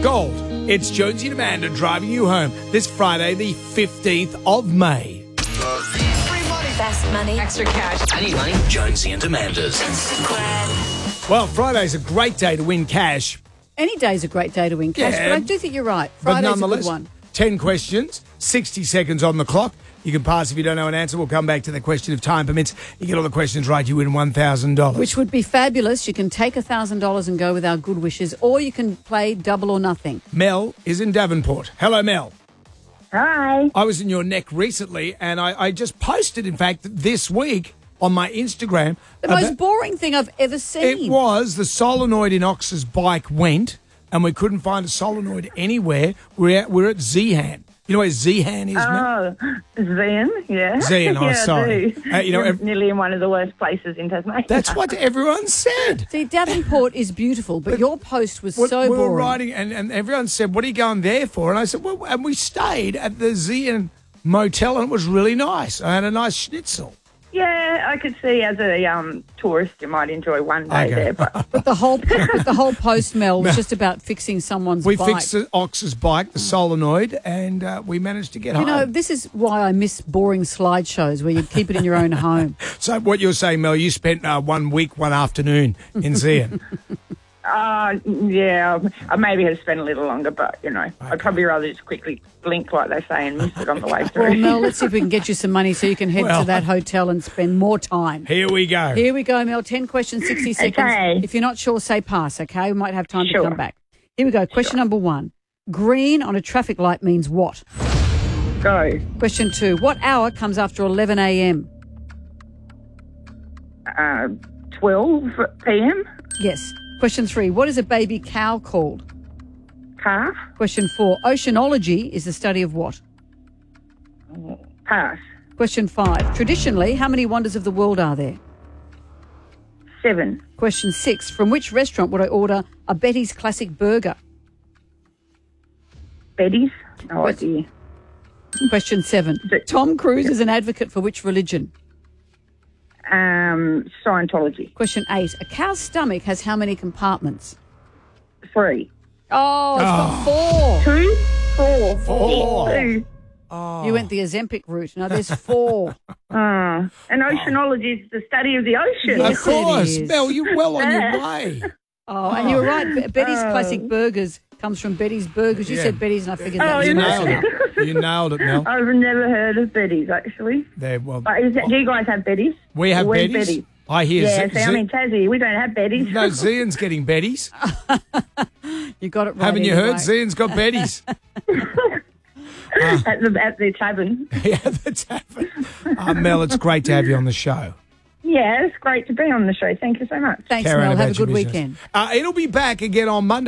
Gold. It's Jonesy and Amanda driving you home this Friday, the 15th of May. Free money. Fast money. Extra cash. I need money. Jonesy and Amanda's. Well, Friday's a great day to win cash. Any day's a great day to win cash, Yeah. but I do think you're right. But Friday's a nonetheless, good one. 10 questions, 60 seconds on the clock. You can pass if you don't know an answer. We'll come back to the question if time permits. You get all the questions right, you win $1,000. Which would be fabulous. You can take $1,000 and go with our good wishes, or you can play double or nothing. Mel is in Devonport. Hello, Mel. Hi. I was in your neck recently, and I just posted, in fact, this week on my Instagram. The most boring thing I've ever seen. It was the solenoid in Ox's bike went, and we couldn't find a solenoid anywhere. We're at Zeehan. You know where Zeehan is, Mel? Oh, Zeehan, yeah. Zeehan, oh, yeah, sorry. I do. You're nearly in one of the worst places in Tasmania. That's what everyone said. See, Devonport is beautiful, but your post was so we boring. were riding, and everyone said, "What are you going there for?" And I said, "Well," and we stayed at the Zeehan Motel, and it was really nice. I had a nice schnitzel. Yeah, I could see as a tourist you might enjoy one day there. But But the whole post, Mel, was just about fixing someone's We bike. fixed the Ox's bike, the solenoid, and we managed to get You home. know, this is why I miss boring slideshows where you keep it in your own home. So what you're saying, Mel, you spent 1 week, one afternoon in Zeehan. yeah, I maybe have spent a little longer, but, you know, I'd probably rather just quickly blink, like they say, and miss it on the way through. Well, Mel, let's see if we can get you some money so you can head to that hotel and spend more time. Here we go. Here we go, Mel. 10 questions, 60 seconds. Okay. If you're not sure, say pass, okay? We might have time to Sure. come back. Here we go. Question number 1. Green on a traffic light means what? Go. Question 2. What hour comes after 11 a.m.? 12 p.m. Yes. Question 3. What is a baby cow called? Calf. Question 4. Oceanology is the study of what? Pass. Question 5. Traditionally, how many wonders of the world are there? 7. Question 6. From which restaurant would I order a Betty's Classic Burger? Betty's. No idea. Question 7. Tom Cruise is an advocate for which religion? Scientology. Question 8. A cow's stomach has how many compartments? 3. Oh, it's got 4. 2. 4. 4. 2. You went the Ozempic route. No, there's 4. And oceanology is the study of the ocean. Yes, Of course. it is. Mel, you're well on your way. Oh, and you were right. Betty's Classic Burgers comes from Betty's Burgers. You Yeah. said Betty's, and I figured that Oh, was You you close nailed enough. it. You nailed it, Mel. I've never heard of Betty's, actually. There, well, But do you guys have Betty's? we have Where's Betty's. I hear Yeah, see, I'm in Tassie. We don't have Betty's. No, Zeehan's getting Betty's. You got it right. Haven't you anyway. heard? Zeehan's got Betty's. at the tavern. Yeah, that's happened. Mel, it's great to have you on the show. Yeah, it's great to be on the show. Thank you so much. Thanks, Care Mel. about Have a your good business. weekend. It'll be back again on Monday.